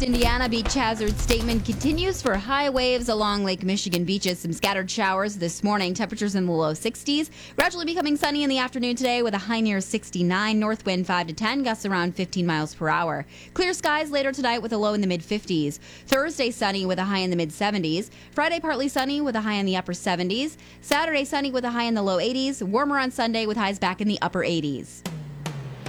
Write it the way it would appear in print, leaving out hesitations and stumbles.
Northeast Indiana beach hazard statement continues for high waves along Lake Michigan beaches. Some scattered showers this morning. Temperatures in the low 60s. Gradually becoming sunny in the afternoon today with a high near 69. North wind 5 to 10, gusts around 15 miles per hour. Clear skies later tonight with a low in the mid 50s. Thursday sunny with a high in the mid 70s. Friday partly sunny with a high in the upper 70s. Saturday sunny with a high in the low 80s. Warmer on Sunday with highs back in the upper 80s.